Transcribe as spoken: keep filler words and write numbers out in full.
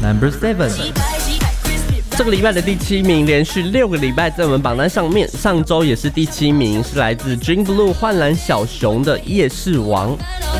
Number Seven。这个礼拜的第七名，连续六个礼拜在我们榜单上面，上周也是第七名，是来自 Dream Blue 幻蓝小熊的夜市王。